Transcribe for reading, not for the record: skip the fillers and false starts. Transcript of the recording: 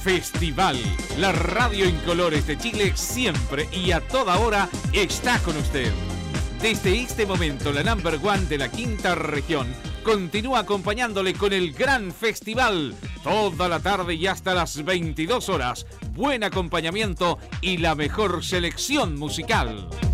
Festival. La radio en colores de Chile siempre y a toda hora está con usted. Desde este momento, la number one de la quinta región continúa acompañándole con el gran festival. Toda la tarde y hasta las 22 horas. Buen acompañamiento y la mejor selección musical.